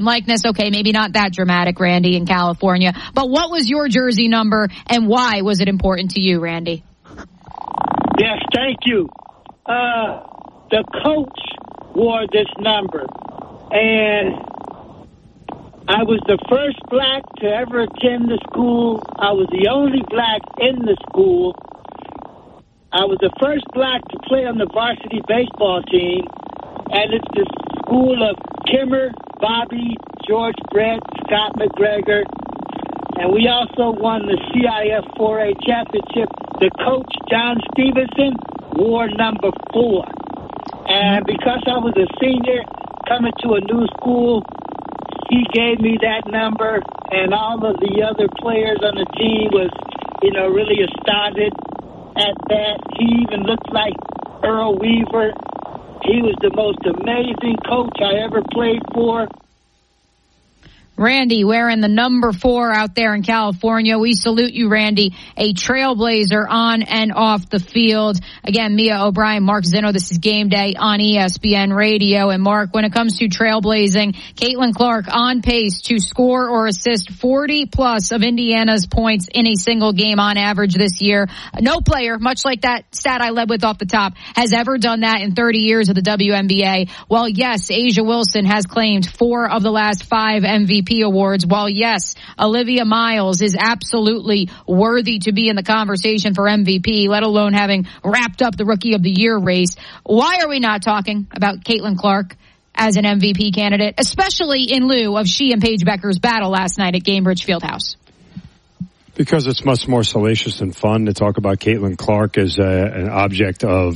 likeness. Okay, maybe not that dramatic, Randy, in California. But what was your jersey number, and why was it important to you, Randy? Yes, thank you. The coach wore this number, and I was the first black to ever attend the school. I was the only black in the school. I was the first black to play on the varsity baseball team, and it's the school of Kimmer, Bobby, George Brett, Scott McGregor, and we also won the CIF 4A championship. The coach, John Stevenson, wore number 4. And because I was a senior coming to a new school, he gave me that number, and all of the other players on the team was, really astounded at that. He even looked like Earl Weaver. He was the most amazing coach I ever played for. Randy wearing the number 4 out there in California. We salute you, Randy, a trailblazer on and off the field. Again, Mia O'Brien, Mark Zinno, this is Game Day on ESPN Radio. And Mark, when it comes to trailblazing, Caitlin Clark on pace to score or assist 40 plus of Indiana's points in a single game on average this year. No player, much like that stat I led with off the top, has ever done that in 30 years of the WNBA. While yes, A'ja Wilson has claimed 4 of the last 5 MVP awards, while yes, Olivia Miles is absolutely worthy to be in the conversation for MVP, let alone having wrapped up the Rookie of the Year race. Why are we not talking about Caitlin Clark as an MVP candidate, especially in lieu of she and Paige Becker's battle last night at Gainbridge Fieldhouse? Because it's much more salacious and fun to talk about Caitlin Clark as an object of,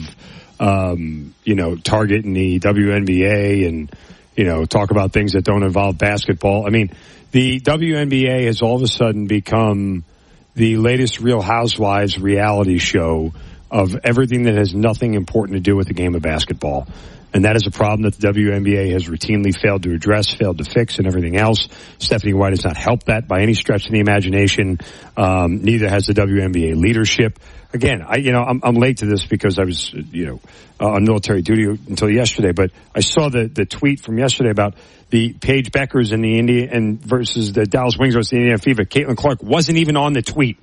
target in the WNBA and talk about things that don't involve basketball. I mean, the WNBA has all of a sudden become the latest Real Housewives reality show of everything that has nothing important to do with the game of basketball. And that is a problem that the WNBA has routinely failed to address, failed to fix, and everything else. Stephanie White has not helped that by any stretch of the imagination. Neither has the WNBA leadership. Again, I'm late to this because I was, on military duty until yesterday. But I saw the tweet from yesterday about the Paige Beckers and the Indiana versus the Dallas Wings versus the Indiana Fever. Caitlin Clark wasn't even on the tweet.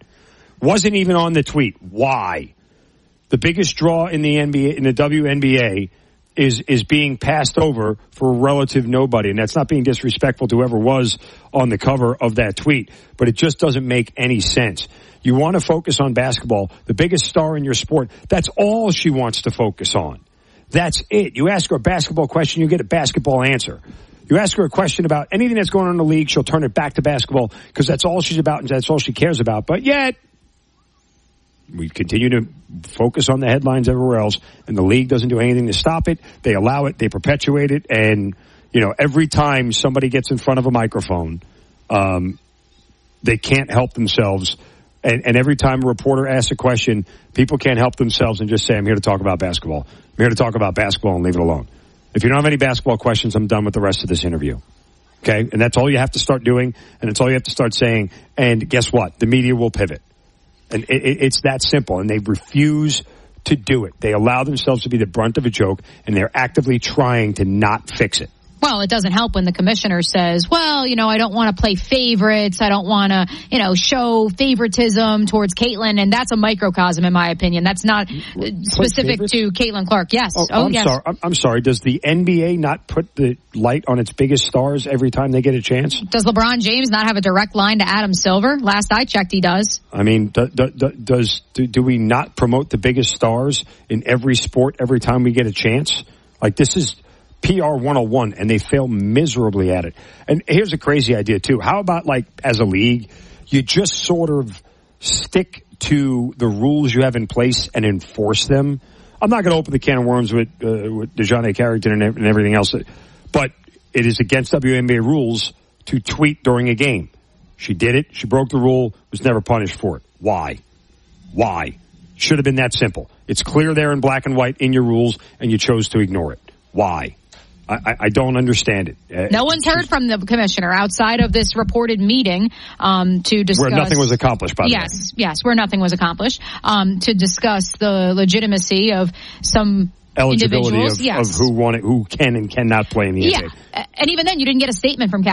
Why? The biggest draw in the NBA, in the WNBA, is being passed over for a relative nobody. And that's not being disrespectful to whoever was on the cover of that tweet, but it just doesn't make any sense. You want to focus on basketball, the biggest star in your sport. That's all she wants to focus on. That's it. You ask her a basketball question, you get a basketball answer. You ask her a question about anything that's going on in the league, she'll turn it back to basketball because that's all she's about and that's all she cares about. But yet, we continue to focus on the headlines everywhere else, and the league doesn't do anything to stop it. They allow it. They perpetuate it. And, every time somebody gets in front of a microphone, they can't help themselves. And every time a reporter asks a question, people can't help themselves and just say, I'm here to talk about basketball. I'm here to talk about basketball and leave it alone. If you don't have any basketball questions, I'm done with the rest of this interview. Okay? And that's all you have to start doing, and it's all you have to start saying. And guess what? The media will pivot. And it's that simple, and they refuse to do it. They allow themselves to be the brunt of a joke, and they're actively trying to not fix it. Well, it doesn't help when the commissioner says, well, I don't want to play favorites. I don't want to, show favoritism towards Caitlin. And that's a microcosm, in my opinion. That's not specific to Caitlin Clark. Yes. Yes. I'm sorry. Does the NBA not put the light on its biggest stars every time they get a chance? Does LeBron James not have a direct line to Adam Silver? Last I checked, he does. I mean, do we not promote the biggest stars in every sport every time we get a chance? Like, this is PR 101, and they fail miserably at it. And here's a crazy idea, too. How about, as a league, you just sort of stick to the rules you have in place and enforce them? I'm not going to open the can of worms with DeJounte Carrington and everything else, but it is against WNBA rules to tweet during a game. She did it. She broke the rule, was never punished for it. Why? Should have been that simple. It's clear there in black and white in your rules, and you chose to ignore it. Why? I don't understand it. No one's heard from the commissioner outside of this reported meeting to discuss... Where nothing was accomplished, by the way. Yes, where nothing was accomplished, to discuss the legitimacy of some eligibility individuals. of who can and cannot play in the NBA. Yeah, and even then, you didn't get a statement from